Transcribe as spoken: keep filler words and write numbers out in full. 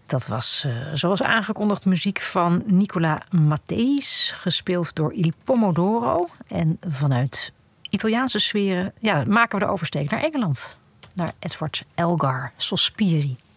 Dat was, uh, zoals aangekondigd, muziek van Nicola Matteis, gespeeld door Il Pomodoro. En vanuit Italiaanse sferen ja, maken we de oversteek naar Engeland. Naar Edward Elgar, Sospiri.